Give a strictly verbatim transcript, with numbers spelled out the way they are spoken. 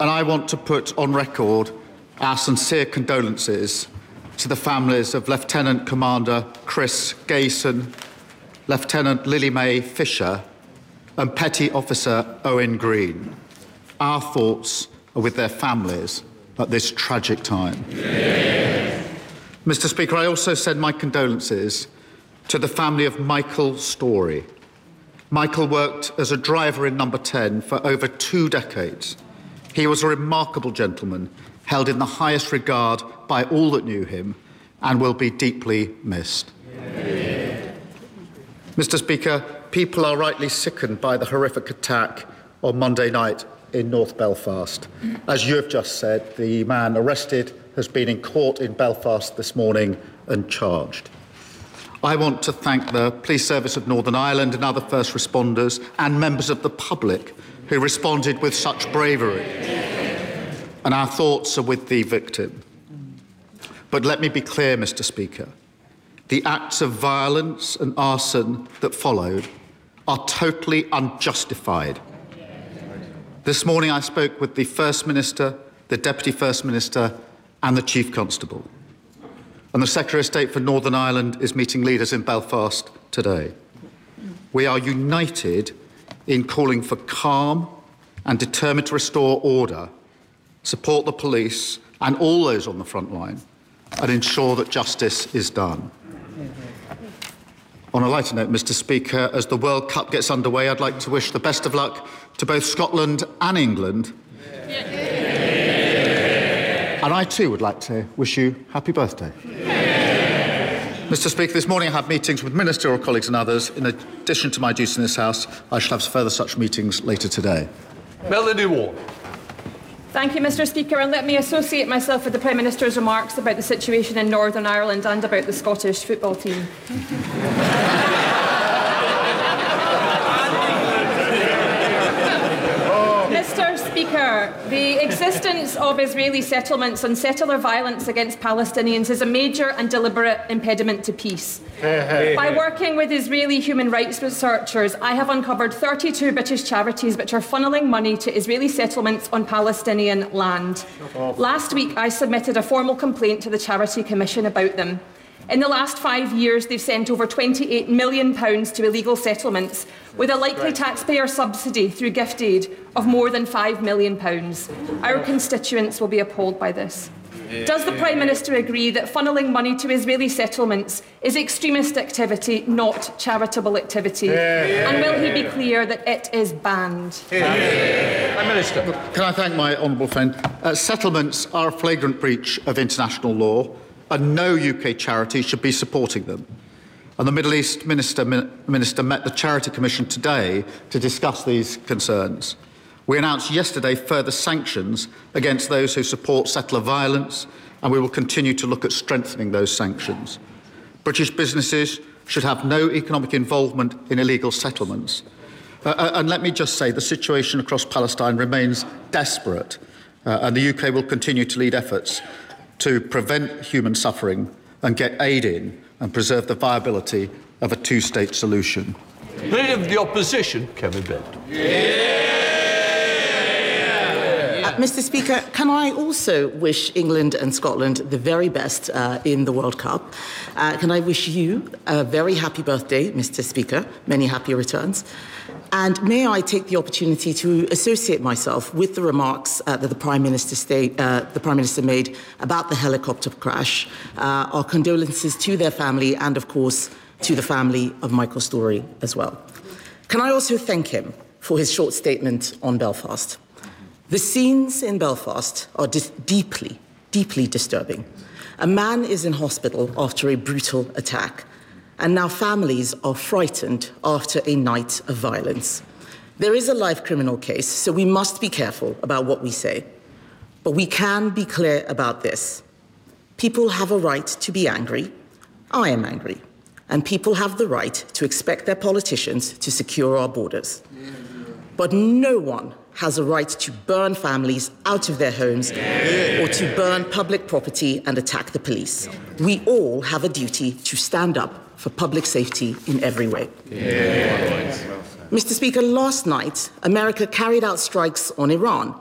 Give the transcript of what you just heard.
and I want to put on record our sincere condolences to the families of Lieutenant Commander Chris Gayson, Lieutenant Lily Mae Fisher, and Petty Officer Owen Green. Our thoughts are with their families at this tragic time. Yeah. Mister Speaker, I also send my condolences to the family of Michael Story. Michael worked as a driver in Number ten for over two decades. He was a remarkable gentleman, held in the highest regard by all that knew him, and will be deeply missed. Yeah. Mister Speaker, people are rightly sickened by the horrific attack on Monday night in North Belfast. As you have just said, the man arrested has been in court in Belfast this morning and charged. I want to thank the Police Service of Northern Ireland and other first responders and members of the public who responded with such bravery. And our thoughts are with the victim. But let me be clear, Mister Speaker, the acts of violence and arson that followed are totally unjustified. This morning I spoke with the First Minister, the Deputy First Minister and the Chief Constable. And the Secretary of State for Northern Ireland is meeting leaders in Belfast today. We are united in calling for calm and determined to restore order, support the police and all those on the front line, and ensure that justice is done. On a lighter note, Mister Speaker, as the World Cup gets underway, I'd like to wish the best of luck to both Scotland and England. Yeah. And I too would like to wish you happy birthday. Yeah. Mister Speaker, this morning I had meetings with ministerial colleagues and others. In addition to my duties in this House, I shall have further such meetings later today. Melanie Ward. Thank you, Mister Speaker, and let me associate myself with the Prime Minister's remarks about the situation in Northern Ireland and about the Scottish football team. Mister Speaker, the existence of Israeli settlements and settler violence against Palestinians is a major and deliberate impediment to peace. By working with Israeli human rights researchers, I have uncovered thirty-two British charities which are funnelling money to Israeli settlements on Palestinian land. Last week, I submitted a formal complaint to the Charity Commission about them. In the last five years, they've sent over twenty-eight million pounds to illegal settlements, with a likely taxpayer subsidy through gift aid of more than five million pounds. Our constituents will be appalled by this. Does the Prime Minister agree that funnelling money to Israeli settlements is extremist activity, not charitable activity? And will he be clear that it is banned? Prime Minister. Can I thank my honourable friend? Uh, settlements are a flagrant breach of international law, and no U K charity should be supporting them. And the Middle East Minister, Minister met the Charity Commission today to discuss these concerns. We announced yesterday further sanctions against those who support settler violence, and we will continue to look at strengthening those sanctions. British businesses should have no economic involvement in illegal settlements. Uh, and let me just say, the situation across Palestine remains desperate, uh, and the U K will continue to lead efforts to prevent human suffering and get aid in and preserve the viability of a two-state solution. Leader of the Opposition, Kevin Bent. Uh, Mister Speaker, can I also wish England and Scotland the very best uh, in the World Cup? Uh, can I wish you a very happy birthday, Mister Speaker, many happy returns. And may I take the opportunity to associate myself with the remarks uh, that the Prime Minister, state, uh, the Prime Minister made about the helicopter crash. Uh, our condolences to their family and, of course, to the family of Michael Story as well. Can I also thank him for his short statement on Belfast? The scenes in Belfast are deeply, deeply disturbing. A man is in hospital after a brutal attack, and now families are frightened after a night of violence. There is a live criminal case, so we must be careful about what we say. But we can be clear about this. People have a right to be angry. I am angry. And people have the right to expect their politicians to secure our borders. But no one has a right to burn families out of their homes or to burn public property and attack the police. We all have a duty to stand up for public safety in every way. Yeah. Mister Speaker, last night, America carried out strikes on Iran,